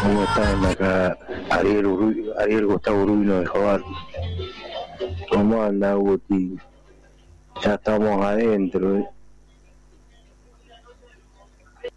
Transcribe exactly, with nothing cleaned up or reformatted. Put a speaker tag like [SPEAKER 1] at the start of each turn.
[SPEAKER 1] ¿Cómo están acá? Ariel, Uru- Ariel Gustavo Urbino de Jobar. ¿Cómo anda, Guti? Ya estamos adentro, ¿eh?